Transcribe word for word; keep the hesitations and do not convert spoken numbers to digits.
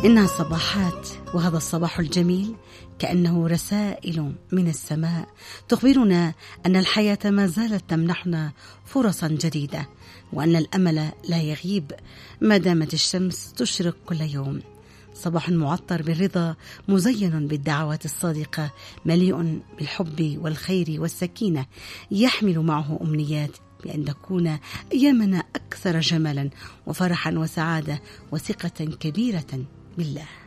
إنها صباحات، وهذا الصباح الجميل كأنه رسائل من السماء تخبرنا أن الحياة ما زالت تمنحنا فرصا جديدة، وأن الأمل لا يغيب ما دامت الشمس تشرق كل يوم. صباح معطر بالرضا، مزين بالدعوات الصادقة، مليء بالحب والخير والسكينة، يحمل معه أمنيات بأن تكون أيامنا أكثر جمالا وفرحا وسعادة وثقة كبيرة بالله.